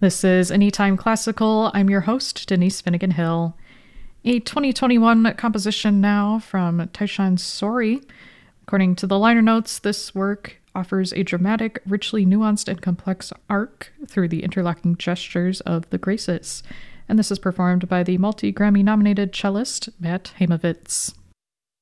This is Anytime Classical. I'm your host, Denise Finnegan Hill. A 2021 composition now from Taishan Sori. According to the liner notes, this work offers a dramatic, richly nuanced, and complex arc through the interlocking gestures of the Graces. And this is performed by the multi-Grammy-nominated cellist Matt Heimovitz.